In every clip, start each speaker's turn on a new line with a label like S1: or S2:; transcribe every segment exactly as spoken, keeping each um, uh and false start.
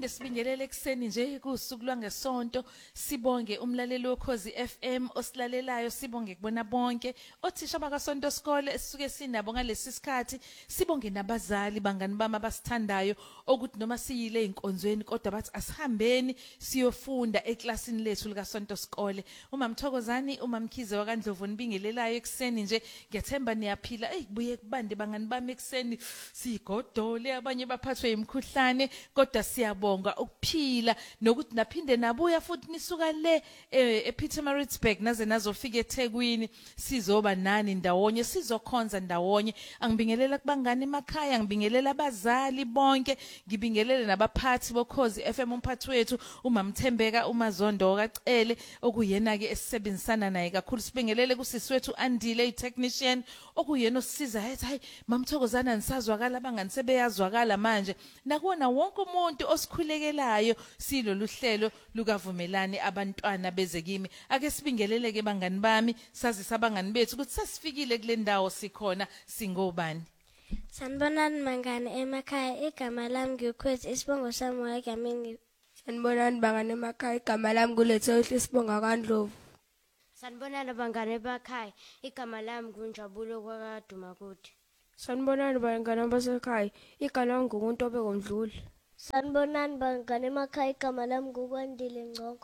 S1: siphinde sibingelele ekseni nje kusuku lwangesonto sibonge umlaleli wokhozi F M osilalelayo sibonge kubona bonke othisha bakasonto skole esisuke sinabo ngalesi sikhathi sibonge nabazali bangani bami abasithandayo ukuthi noma siyile inkonzweni kodwa bathi asihambeni siyofunda eklasini lethu likasonto skole umam Thokozani umam Khize wakandlovu nibingelelayo ekseni nje ngiyathemba niyaphila ey kubuye kubande bangani bami ekseni sigodole abanye baphathwe imkhuhlane kodwa siyabonga ukuphila nokuthi naphinde nabuya futhi nisuka le ePietermaritzburg naze nazofika eThekwini sizoba nani ndawonye sizokhonza ndawonye angibingelela kubangani emakhaya ngibingelela abazali bonke ngibingelele nabaphathi bokhozi F M umphathi wethu uMamthembeka uMazondo kacele okuyena ke esebenzisana naye kakhulu sibingelele kusisi wethu Andile itechnician okuyena osisiza ethi hayi mamthokozana nisazwakala abangani sebeyazwakala manje nakuona wonke umuntu osikhulekelayo silolu hlelo lukavumelani abantwana beze kimi ake sibingelele ke bangani bami sazisa abangani bethu ukuthi sasifikile kule ndawo sikhona singobani.
S2: Sanibonani mangane emakhaya igama lami ngiyokwethi isibongo sami wayegamini.
S3: Sanibonani bangane emakhaya igama lami kulethe isibongo kaNdlovu.
S4: Sanibonani bangane emakhaya igama lami kunjabulo kwaKaDumakude.
S3: Sanibonani bangane basekhaya igama lami ngumuntu obekondlula.
S2: Sanibonani bangane emakhaya igama lami ngukwandile Ngcongo.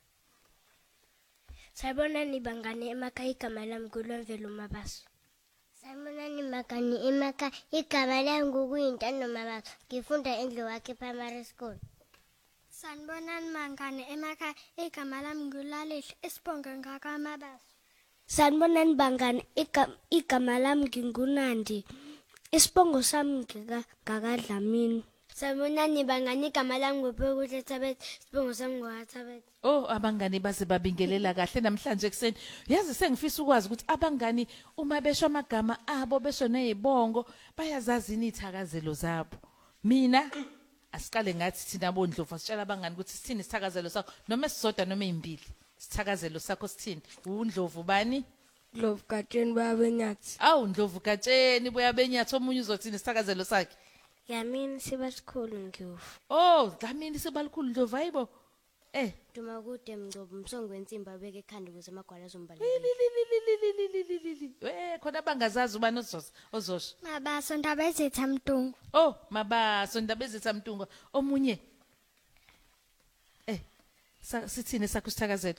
S2: Sanibonani bangane emakhaya igama lami nguLwemvelo Mabaso.
S5: Sanibonani bangane emakhaya igama lami ngukuyintando Mabaso ngifunda endlu wakhe primary school.
S6: Sanibonani bangane emakhaya igama lami nguLalihle isibongo ngakaMabaso.
S2: Sanibonani bangane igama lami ngingunandi isibongo sami ngakadlamini.
S4: Sanibonani bangane igama lami ngubekuhle Thabet isibongo sami ngwaThabet.
S1: Oh abangani baze babingelela kahle namhlanje ekseni yazi sengifisa ukwazi ukuthi abangani uma besho amagama abo besho nezibongo bayazazi inithakazelo zabo mina asiqale ngathi thina bondlovu sitshela abangani ukuthi sithini isithakazelo sakho noma esizodwa noma ezimbili isithakazelo sakho sithini uNdlovu bani
S3: Ndlovu Katsheni bayabenyathi
S1: awu Ndlovu Katsheni boyabenyathi omunye uzothina isithakazelo sakhe
S2: yamini sibasikhulu Ndlovu.
S1: Oh Dlamini sibalikhulu Ndlovu hayibo eh
S4: Dumakude Mngcobo umsongo wensimba beke ekhanda ukuze amagwala azombalela.
S1: Eh khona bangazazi ubani ozos ozosho
S6: Mabaso Ndabezitha Mtungu.
S1: Oh Mabaso Ndabezitha Mtungu omunye eh sithini sakho isithakazelo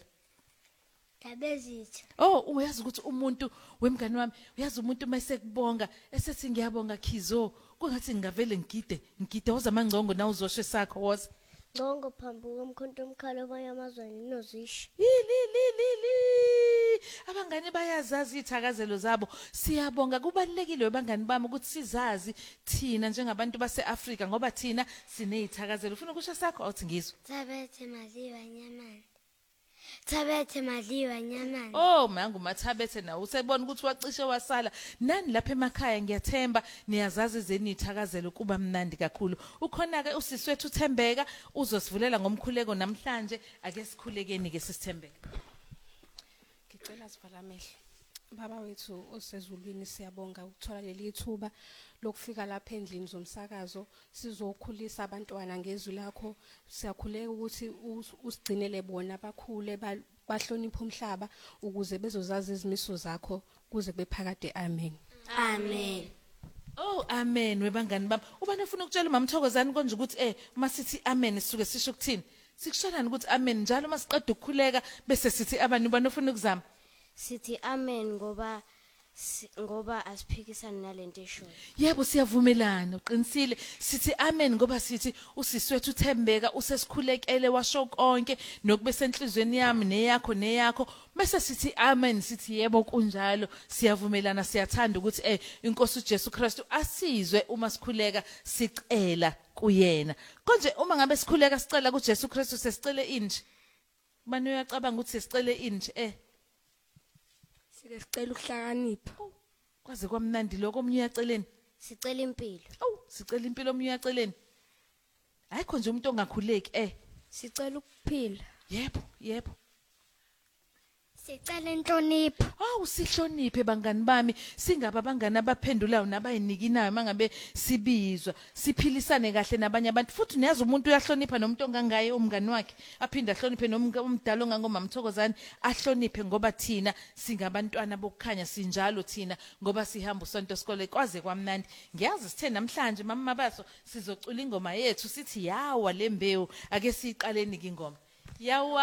S5: Ndabezitha.
S1: Oh uyazi ukuthi umuntu wemngani wami uyazi umuntu mayesekubonga esethi ngiyabonga Khizo kungathi ngavele ngigide ngigide woza amangcongo na uzosho sakho woza
S2: Ngcongo phambuka umkhonto omkhalo bayamazwana nozisho.
S1: Li li li li abangani bayazazi izithakazelo zabo siyabonga kubalekile webangani bami ukuthi sizazi thina njengabantu baseAfrika ngoba thina sinezithakazelo ufuna ukusho sakho awuthi ngizwe
S5: Thabethe madliwa nyamani. Thabethe madliwa nyamani.
S1: Oh mangu mathabethe na usebona ukuthi wacishe wasala nani lapha emakhaya ngiyathemba niyazazi zenithakazelo kuba mnandi kakhulu ukhona ke usisi wethu uThembeka uzosivulela ngomkhuleko namhlanje ake sikhulekeni ke sisithembeka
S7: Ngicela sivala amehlo baba wethu osezulwini siyabonga ukuthola leli thuba lokufika lapha endlini zomsakazo sizokhulisa abantwana ngezwi lakho siyakhuleka ukuthi usigcinele bona bakhule bahloniphe umhlaba ukuze bezozazi izimiso zakho kuze bephakade amen
S4: Amen.
S1: Oh amen webangani bami ubani ufuna ukutshela uMamthokozani konje ukuthi eh uma sithi amen sisuke sisho ukuthini sikushalani ukuthi amen njalo uma siqeda ukukhuleka bese sithi abantu ubani ufuna ukuzama
S4: Sithi amen ngoba ngoba asiphikisana nalento eshoyo.
S1: Yebo siyavumelana uqinisile sithi amen ngoba sithi usisi wethu uThembeka usesikhulekele washo konke nokube senhlizweni yami neyakho neyakho bese sithi amen sithi yebo kunjalo siyavumelana siyathanda ukuthi eh inkosi uJesu Kristu asizwe uma sikhuleka sicela kuyena konje uma ngabe sikhuleka sicela kuJesu Kristu sesicele inje bani uyacabanga ukuthi sesicele inje eh
S3: sike sicela ukuhlakanipha
S1: kwaze kwamnandi lokho omunye uyaceleni
S4: Sicela impilo.
S1: awu sicela impilo omunye uyaceleni ayikho nje umuntu ongakhuleki eh
S3: sicela ukuphila
S1: yebo yebo
S6: Sicela inhlonipho.
S1: Awu sihloniphe bangani bami singaba bangani abaphendulayo nabayinikinayo mangabe sibizwa siphilisane kahle nabanye abantu futhi niyazi umuntu uyahlonipha nomuntu ongangaye umngani wakhe aphinde ahloniphe nomdala ongangomama Mthokozane ahloniphe ngoba thina singabantwana bokukhanya sinjalo thina ngoba sihamba usonto esikole kwaze kwamnandi ngiyazi sithe namhlanje mama Mabaso sizocula ingoma yethu sithi yawa lembewu ake siyiqaleni ke ingoma yawa